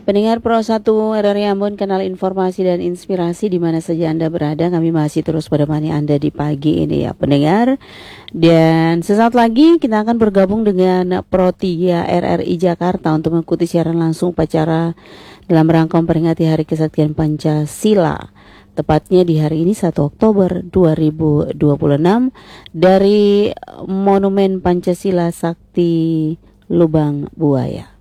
Pendengar Pro 1 RRI Ambon, kanal informasi dan inspirasi di mana saja Anda berada. Kami masih terus menemani Anda di pagi ini ya pendengar. Dan sesaat lagi kita akan bergabung dengan Pro 3 RRI Jakarta untuk mengikuti siaran langsung upacara dalam rangka memperingati Hari Kesaktian Pancasila. Tepatnya di hari ini 1 Oktober 2026 dari Monumen Pancasila Sakti Lubang Buaya.